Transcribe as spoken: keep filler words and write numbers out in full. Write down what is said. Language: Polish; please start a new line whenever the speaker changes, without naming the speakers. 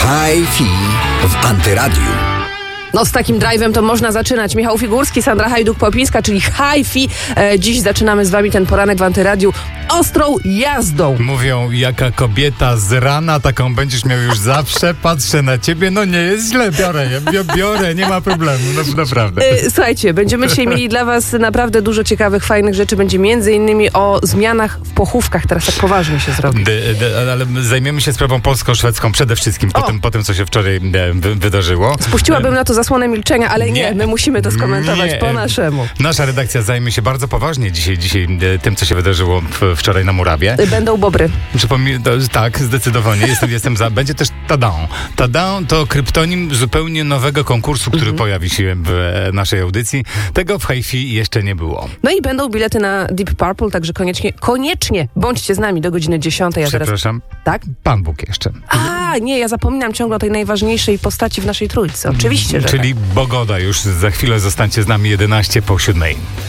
Hi-Fi w Antyradiu.
No z takim drive'em to można zaczynać. Michał Figurski, Sandra Hajduk-Popińska, czyli Hi-Fi. E, dziś zaczynamy z wami ten poranek w Antyradiu ostrą jazdą.
Mówią, jaka kobieta z rana, taką będziesz miał już zawsze. Patrzę na ciebie, no nie jest źle, biorę, ja biorę, nie ma problemu, no, naprawdę.
E, słuchajcie, będziemy dzisiaj mieli dla was naprawdę dużo ciekawych, fajnych rzeczy. Będzie między innymi o zmianach w pochówkach. Teraz tak poważnie się zrobi.
D, d, ale zajmiemy się sprawą polsko-szwedzką przede wszystkim, po tym, po tym, co się wczoraj wy, wydarzyło.
Spuściłabym na to zasłonę milczenia, ale nie, nie, my musimy to skomentować nie. po naszemu.
Nasza redakcja zajmie się bardzo poważnie dzisiaj, dzisiaj tym, co się wydarzyło w, wczoraj na Murawie.
Będą bobry.
Przypomnij, to, tak, zdecydowanie. Jestem, jestem za. Będzie też Tadown. Tadown to kryptonim zupełnie nowego konkursu, który mm-hmm. pojawi się w naszej audycji. Tego w Hi-Fi jeszcze nie było.
No i będą bilety na Deep Purple, także koniecznie, koniecznie bądźcie z nami do godziny dziesiątej. Ja
Przepraszam.
Teraz... Tak?
Pan Bóg jeszcze.
A, nie, ja zapominam ciągle o tej najważniejszej postaci w naszej trójce. Oczywiście, że
Czyli
tak.
Bogoda już za chwilę. Zostańcie z nami jedenaście po siódmej.